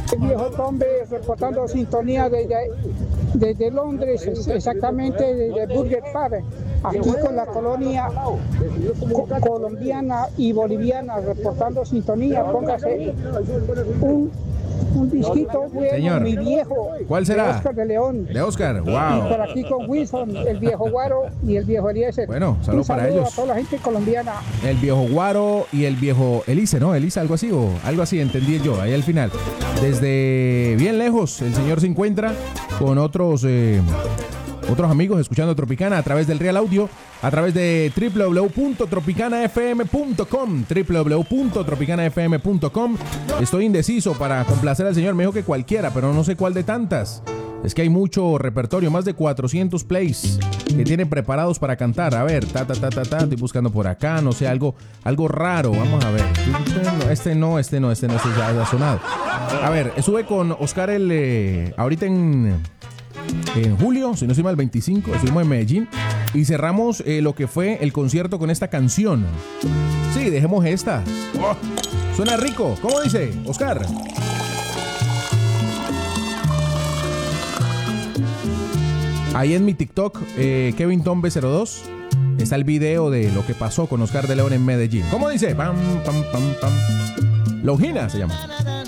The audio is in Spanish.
El viejo Tombe reportando sintonía desde Londres, exactamente desde Burger Pub, aquí con la colonia colombiana y boliviana reportando sintonía. Póngase un disquito bueno, señor. Mi viejo. ¿Cuál será? De Oscar de León. De Oscar, Y wow. por aquí con Wilson, el viejo Guaro y el viejo Eliezer. Bueno, saludo para ellos. A toda la gente colombiana. El viejo Guaro y el viejo Elise, ¿no? Elisa, algo así, o algo así, entendí yo, ahí al final. Desde bien lejos, el señor se encuentra con otros amigos escuchando Tropicana a través del Real Audio, a través de www.tropicanafm.com, www.tropicanafm.com. Estoy indeciso para complacer al señor, me dijo que cualquiera, pero no sé cuál de tantas. Es que hay mucho repertorio, más de 400 plays que tienen preparados para cantar. A ver, estoy buscando por acá, no sé, algo raro. Vamos a ver. Este no, este ya ha sonado. A ver, estuve con Oscar ahorita en julio, si no estoy mal, el 25, estuvimos en Medellín y cerramos lo que fue el concierto con esta canción. Sí, dejemos esta. Oh, suena rico. ¿Cómo dice, Oscar? Ahí en mi TikTok, Kevin Tombe 02, está el video de lo que pasó con Oscar de León en Medellín. ¿Cómo dice? Pam, pam, pam, pam. Longina se llama.